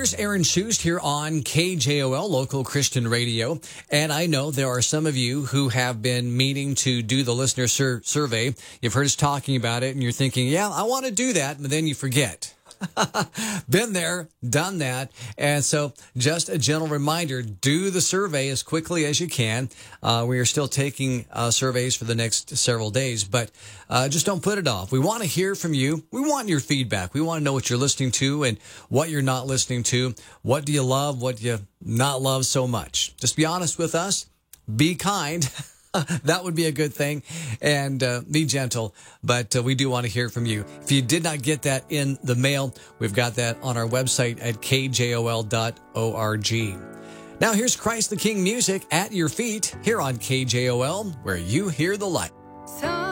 there's Aaron Shust here on KJOL, local Christian radio. And I know there are some of you who have been meaning to do the listener survey. You've heard us talking about it and you're thinking, yeah, I want to do that. But then you forget. Been there, done that. And so just a gentle reminder, do the survey as quickly as you can. We are still taking surveys for the next several days, but just don't put it off. We want to hear from you. We want your feedback. We want to know what you're listening to and what you're not listening to. What do you love? What do you not love so much? Just be honest with us. Be kind. That would be a good thing. And be gentle. But we do want to hear from you. If you did not get that in the mail, we've got that on our website at kjol.org. Now here's Christ the King music at your feet here on KJOL, where you hear the light.